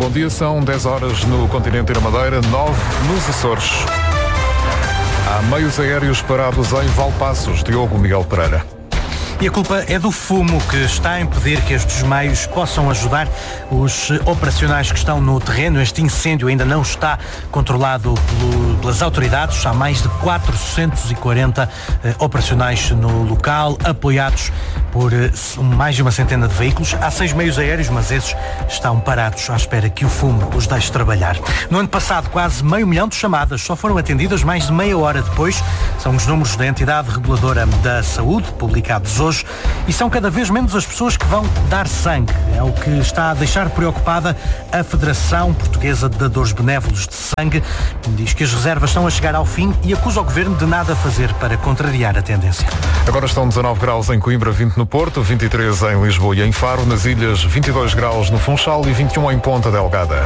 Bom dia, são 10 horas no continente e na Madeira, 9 nos Açores. Há meios aéreos parados em Valpaços. Diogo Miguel Pereira. E a culpa é do fumo que está a impedir que estes meios possam ajudar os operacionais que estão no terreno. Este incêndio ainda não está controlado pelas autoridades. Há mais de 440 operacionais no local, apoiados por mais de uma centena de veículos. Há 6 meios aéreos, mas esses estão parados à espera que o fumo os deixe trabalhar. No ano passado, quase 500 mil de chamadas só foram atendidas mais de meia hora depois. São os números da entidade reguladora da saúde, publicados hoje. E são cada vez menos as pessoas que vão dar sangue. É o que está a deixar preocupada a Federação Portuguesa de Dadores Benévolos de Sangue. Diz que as reservas estão a chegar ao fim e acusa o Governo de nada a fazer para contrariar a tendência. Agora estão 19 graus em Coimbra, 20 no Porto, 23 em Lisboa e em Faro, nas ilhas 22 graus no Funchal e 21 em Ponta Delgada.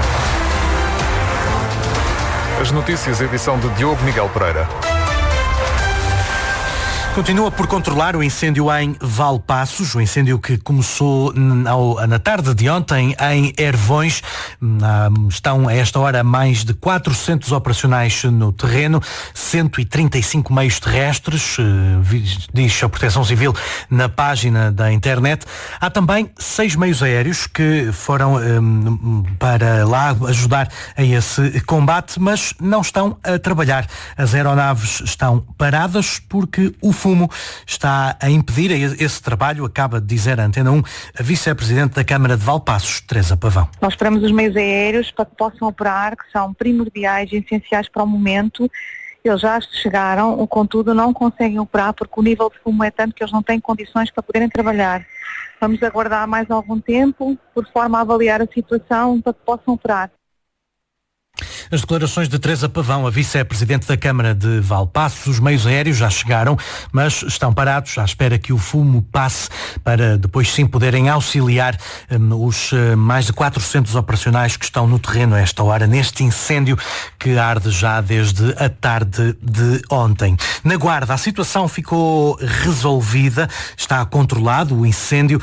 As notícias, edição de Diogo Miguel Pereira. Continua por controlar o incêndio em Valpaços, o incêndio que começou na tarde de ontem em Ervões. Estão a esta hora mais de 400 operacionais no terreno, 135 meios terrestres, diz a Proteção Civil na página da internet. Há também 6 meios aéreos que foram para lá ajudar a esse combate, mas não estão a trabalhar. As aeronaves estão paradas porque o fumo está a impedir esse trabalho, acaba de dizer a Antena 1 a vice-presidente da Câmara de Valpaços, Teresa Pavão. Nós esperamos os meios aéreos para que possam operar, que são primordiais e essenciais para o momento. Eles já chegaram, contudo não conseguem operar porque o nível de fumo é tanto que eles não têm condições para poderem trabalhar. Vamos aguardar mais algum tempo, por forma a avaliar a situação para que possam operar. As declarações de Teresa Pavão, a vice-presidente da Câmara de Valpaços. Os meios aéreos já chegaram, mas estão parados à espera que o fumo passe para depois sim poderem auxiliar os mais de 400 operacionais que estão no terreno a esta hora, neste incêndio que arde já desde a tarde de ontem. Na Guarda, a situação ficou resolvida, está controlado o incêndio,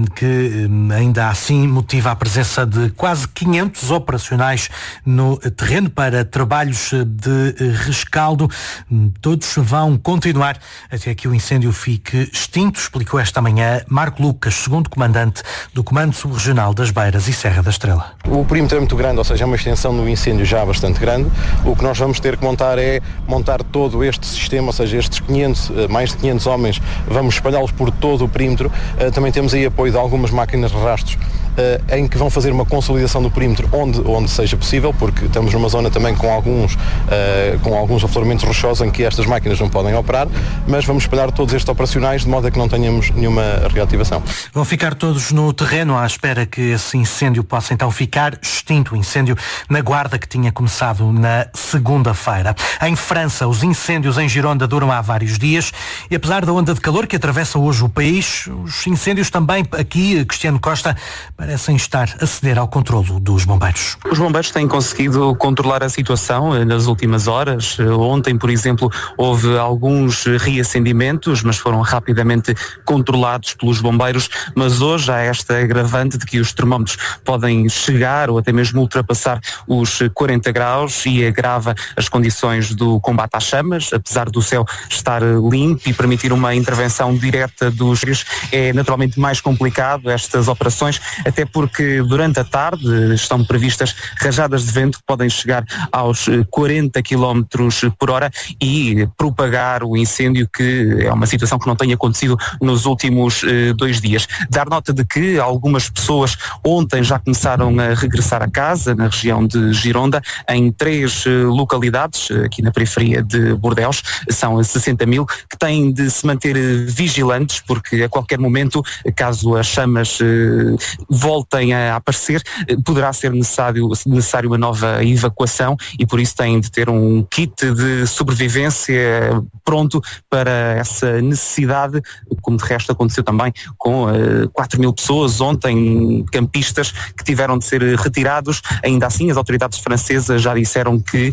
que ainda assim motiva a presença de quase 500 operacionais no terreno para trabalhos de rescaldo. Todos vão continuar até que o incêndio fique extinto, explicou esta manhã Marco Lucas, segundo comandante do Comando Subregional das Beiras e Serra da Estrela. O perímetro é muito grande, ou seja, é uma extensão do incêndio já bastante grande. O que nós vamos ter que montar é montar todo este sistema, ou seja, estes 500, mais de 500 homens, vamos espalhá-los por todo o perímetro. Também temos aí apoio de algumas máquinas de rastros em que vão fazer uma consolidação do perímetro onde seja possível, porque estamos numa zona também com alguns afloramentos rochosos em que estas máquinas não podem operar, mas vamos espalhar todos estes operacionais de modo a que não tenhamos nenhuma reativação. Vão ficar todos no terreno à espera que esse incêndio possa então ficar extinto, o incêndio na Guarda que tinha começado na segunda-feira. Em França, os incêndios em Gironda duram há vários dias e apesar da onda de calor que atravessa hoje o país, os incêndios também aqui, Cristiano Costa, parecem estar a ceder ao controlo dos bombeiros. Os bombeiros têm conseguido controlar a situação nas últimas horas. Ontem, por exemplo, houve alguns reacendimentos, mas foram rapidamente controlados pelos bombeiros. Mas hoje há esta agravante de que os termómetros podem chegar ou até mesmo ultrapassar os 40 graus e agrava as condições do combate às chamas. Apesar do céu estar limpo e permitir uma intervenção direta dos rios, é naturalmente mais complicado estas operações, até porque durante a tarde estão previstas rajadas de vento que podem chegar aos 40 km por hora e propagar o incêndio, que é uma situação que não tem acontecido nos últimos 2 dias. Dar nota de que algumas pessoas ontem já começaram a regressar a casa na região de Gironda, em 3 localidades, aqui na periferia de Bordeaux, são 60 mil, que têm de se manter vigilantes, porque a qualquer momento, caso as chamas voltem a aparecer, poderá ser necessário uma nova evacuação e por isso têm de ter um kit de sobrevivência pronto para essa necessidade, como de resto aconteceu também com 4 mil pessoas ontem, campistas que tiveram de ser retirados. Ainda assim, as autoridades francesas já disseram que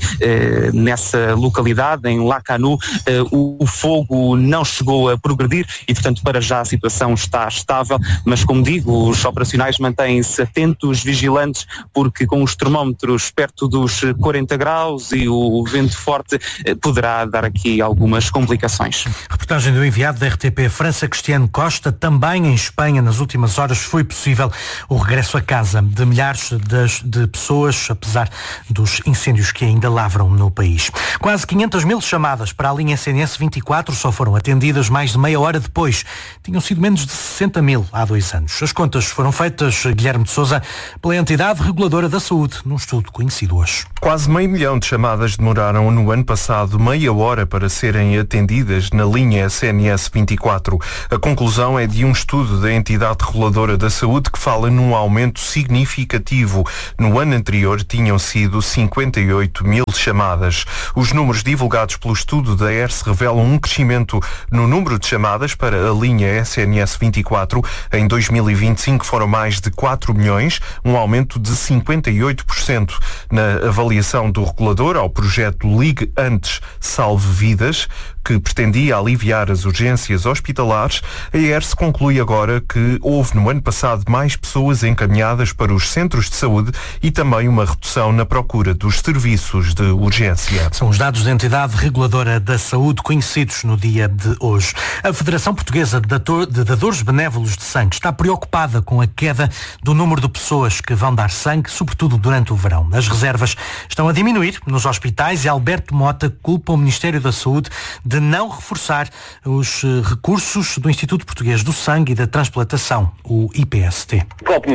nessa localidade, em Lacanau, o fogo não chegou a progredir e, portanto, para já a situação está estável, mas como digo, os operacionais mantêm-se atentos, vigilantes, porque com os termómetros perto dos 40 graus e o vento forte poderá dar aqui algumas complicações. Reportagem do enviado da RTP França, Cristiano Costa. Também em Espanha, nas últimas horas, foi possível o regresso a casa de milhares de pessoas, apesar dos incêndios que ainda lavram no país. Quase 500 mil chamadas para a linha SNS 24 só foram atendidas mais de meia hora depois. Tinham sido menos de 60 mil há 2 anos. As contas foram feitas, Guilherme de Sousa, pela entidade reguladora da saúde, num estudo conhecido hoje. Quase 500 mil de chamadas demoraram no ano passado meia hora para serem atendidas na linha SNS 24. A conclusão é de um estudo da entidade reguladora da saúde que fala num aumento significativo. No ano anterior tinham sido 58 mil chamadas. Os números divulgados pelo estudo da ERSE revelam um crescimento no número de chamadas para a linha SNS 24. Em 2025 foram mais de 4 milhões, um aumento de 58%. Na avaliação do regulador ao projeto Ligue Antes, Salve Vidas, que pretendia aliviar as urgências hospitalares, a ERSE conclui agora que houve no ano passado mais pessoas encaminhadas para os centros de saúde e também uma redução na procura dos serviços de urgência. São os dados da entidade reguladora da saúde conhecidos no dia de hoje. A Federação Portuguesa de Dadores Benévolos de Sangue está preocupada com a queda do número de pessoas que vão dar sangue, sobretudo durante o verão. As reservas estão a diminuir nos hospitais e Alberto Mota culpa o Ministério da Saúde de não reforçar os recursos do Instituto Português do Sangue e da Transplantação, o IPST.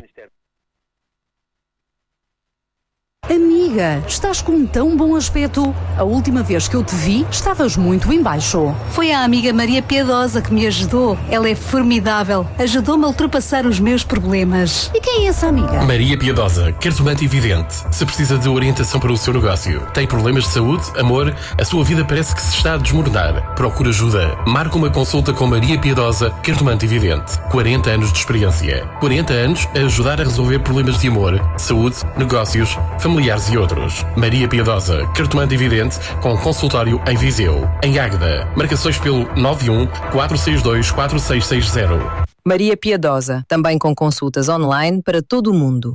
Amiga, estás com um tão bom aspecto. A última vez que eu te vi, estavas muito em baixo. Foi a amiga Maria Piedosa que me ajudou. Ela é formidável. Ajudou-me a ultrapassar os meus problemas. E quem é essa amiga? Maria Piedosa, cartomante evidente. Se precisa de orientação para o seu negócio, tem problemas de saúde, amor, a sua vida parece que se está a desmoronar. Procura ajuda. Marca uma consulta com Maria Piedosa, cartomante evidente. 40 anos de experiência. 40 anos a ajudar a resolver problemas de amor, saúde, negócios, familiares e outros. Maria Piedosa, cartomante evidente, com consultório em Viseu. Em Águeda, marcações pelo 91-462-4660. Maria Piedosa, também com consultas online para todo o mundo.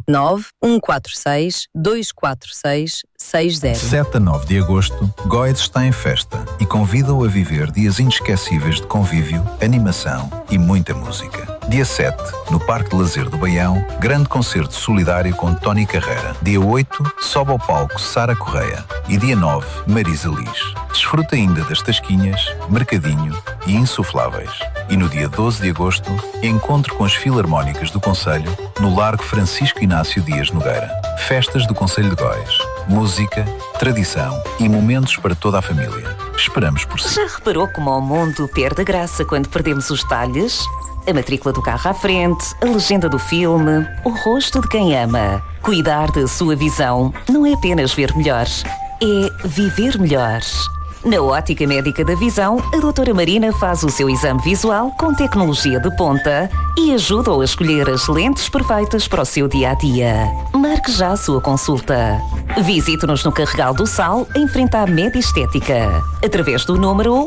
9-146-246-60. 7 a 9 de agosto, Góis está em festa e convida-o a viver dias inesquecíveis de convívio, animação e muita música. Dia 7, no Parque de Lazer do Baião, grande concerto solidário com Tony Carreira. Dia 8, sobe ao palco Sara Correia. E dia 9, Marisa Liz. Desfruta ainda das tasquinhas, mercadinho e insufláveis. E no dia 12 de agosto, encontro com as Filarmónicas do Concelho no Largo Francisco Inácio Dias Nogueira. Festas do Concelho de Góis. Música, tradição e momentos para toda a família. Esperamos por si. Já reparou como o mundo perde graça quando perdemos os detalhes? A matrícula do carro à frente, a legenda do filme, o rosto de quem ama. Cuidar da sua visão não é apenas ver melhor, é viver melhor. Na Ótica Médica da Visão, a doutora Marina faz o seu exame visual com tecnologia de ponta e ajuda-o a escolher as lentes perfeitas para o seu dia-a-dia. Marque já a sua consulta. Visite-nos no Carregal do Sal, em frente à Medestética, através do número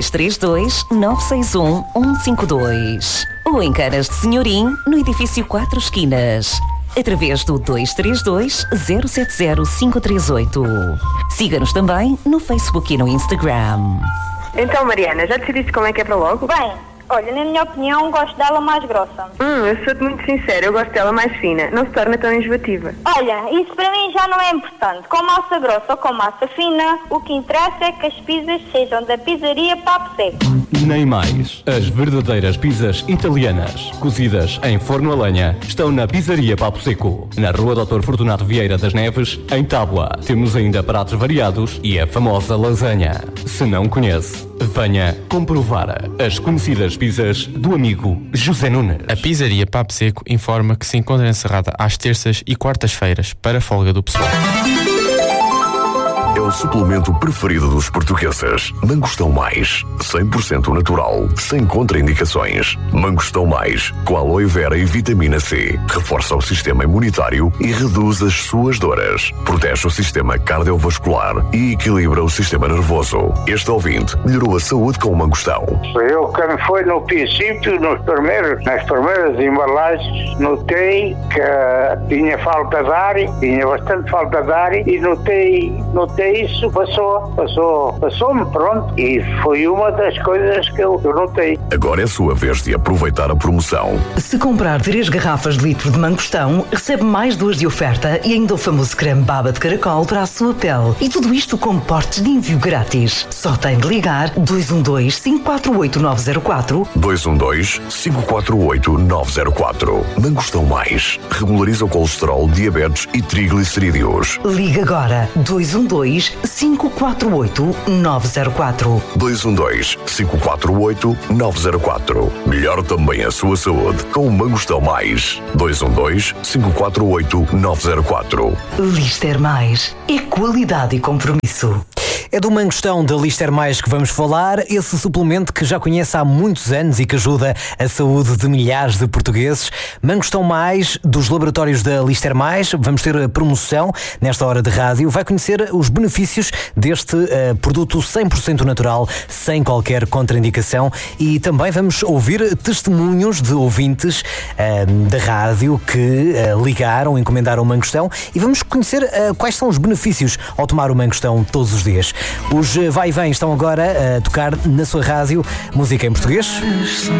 232-961-152. Ou em Canas de Senhorim, no edifício 4 Esquinas, através do 232-070-538. Siga-nos também no Facebook e no Instagram. Então, Mariana, já decidiste como é que é para logo? Bem, olha, na minha opinião, gosto dela mais grossa. Eu sou-te muito sincera, eu gosto dela mais fina. Não se torna tão enjoativa. Olha, isso para mim já não é importante. Com massa grossa ou com massa fina, o que interessa é que as pizzas sejam da pizzaria Papo Seco. Nem mais. As verdadeiras pizzas italianas, cozidas em forno a lenha, estão na Pizzaria Papo Seco, na Rua Dr. Fortunato Vieira das Neves, em Tábua. Temos ainda pratos variados e a famosa lasanha. Se não conhece, venha comprovar as conhecidas pizzas do amigo José Nunes. A Pizzaria Papo Seco informa que se encontra encerrada às terças e quartas-feiras para folga do pessoal. É o o suplemento preferido dos portugueses. Mangostão Mais, 100% natural, sem contraindicações. Mangostão Mais, com aloe vera e vitamina C. Reforça o sistema imunitário e reduz as suas dores. Protege o sistema cardiovascular e equilibra o sistema nervoso. Este ouvinte melhorou a saúde com o mangostão. Eu, quando foi no princípio, nas primeiras embalagens, notei que tinha falta de ar, tinha bastante falta de ar, e notei isso, passou-me, pronto, e foi uma das coisas que eu notei. Agora é a sua vez de aproveitar a promoção. Se comprar 3 garrafas de litro de mangostão, recebe mais 2 de oferta e ainda o famoso creme baba de caracol para a sua pele. E tudo isto com portes de envio grátis. Só tem de ligar 212-548-904. 212-548-904. Mangostão Mais. Regulariza o colesterol, diabetes e triglicerídeos. Liga agora. 212-548-904. 212-548-904. Melhor também a sua saúde com o Mangostão Mais. 212-548-904. Lister Mais. É qualidade e compromisso. É do Mangostão da Lister Mais que vamos falar, esse suplemento que já conhece há muitos anos e que ajuda a saúde de milhares de portugueses. Mangostão Mais, dos laboratórios da Lister Mais. Vamos ter a promoção nesta hora de rádio. Vai conhecer os benefícios deste produto 100% natural, sem qualquer contraindicação, e também vamos ouvir testemunhos de ouvintes da rádio que ligaram, encomendaram o Mangostão, e vamos conhecer quais são os benefícios ao tomar o Mangostão todos os dias. Os Vai e Vem estão agora a tocar na sua rádio música em português.